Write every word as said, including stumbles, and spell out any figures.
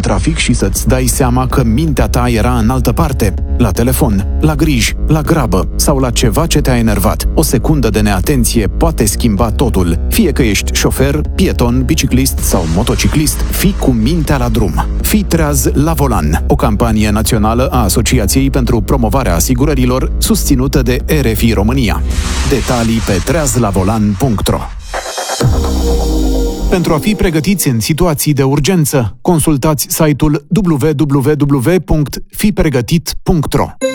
trafic și să-ți dai seama că mintea ta era în altă parte, la telefon, la griji, la grabă sau la ceva ce te-a enervat. O secundă de neatenție poate schimba totul. Fie că ești șofer, pieton, biciclist sau motociclist, fii cu mintea la drum. Fii treaz la volan, o campanie națională a Asociației pentru Promovarea Asigurărilor, susținută de R F I România. Detalii pe treaz la volan punct ro. Pentru a fi pregătiți în situații de urgență, consultați site-ul w w w punct fi pregătit punct ro.